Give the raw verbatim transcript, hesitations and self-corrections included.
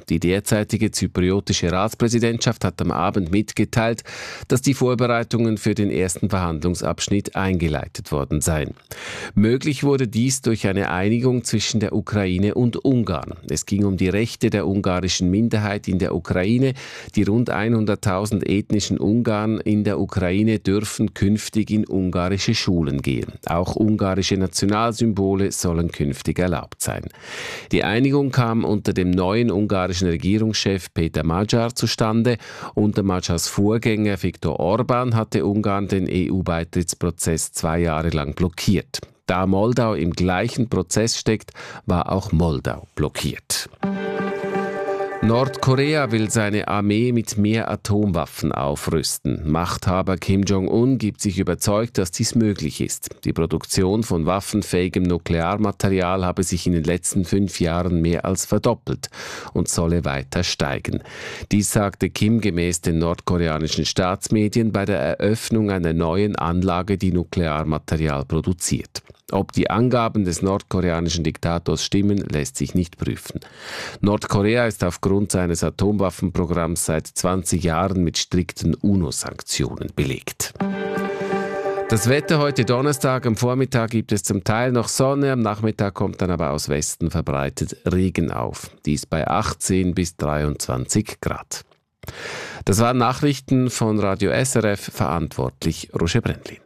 Die derzeitige zypriotische Ratspräsidentschaft hat am Abend mitgeteilt, dass die Vorbereitungen für den ersten Verhandlungsabschnitt eingeleitet worden seien. Möglich wurde dies durch eine Einigung zwischen der Ukraine und Ungarn. Es ging um die Rechte der ungarischen Minderheit in der Ukraine. Die rund hunderttausend ethnischen Ungarn in der Ukraine dürfen künftig in ungarische Schulen gehen. Auch ungarische Nationalsymbole sollen künftig erlaubt sein. Die Einigung kam unter dem neuen ungarischen Regierungschef Peter Magyar zustande. Unter Magyars Vorgänger Viktor Orbán hatte Ungarn den E U-Beitrittsprozess zwei Jahre lang blockiert. Da Moldau im gleichen Prozess steckt, war auch Moldau blockiert. Nordkorea will seine Armee mit mehr Atomwaffen aufrüsten. Machthaber Kim Jong-un gibt sich überzeugt, dass dies möglich ist. Die Produktion von waffenfähigem Nuklearmaterial habe sich in den letzten fünf Jahren mehr als verdoppelt und solle weiter steigen. Dies sagte Kim gemäß den nordkoreanischen Staatsmedien bei der Eröffnung einer neuen Anlage, die Nuklearmaterial produziert. Ob die Angaben des nordkoreanischen Diktators stimmen, lässt sich nicht prüfen. Nordkorea ist aufgrund seines Atomwaffenprogramms seit zwanzig Jahren mit strikten UNO-Sanktionen belegt. Das Wetter heute Donnerstag, am Vormittag gibt es zum Teil noch Sonne, am Nachmittag kommt dann aber aus Westen verbreitet Regen auf. Dies bei achtzehn bis dreiundzwanzig Grad. Das waren Nachrichten von Radio S R F, verantwortlich Roger Brendlin.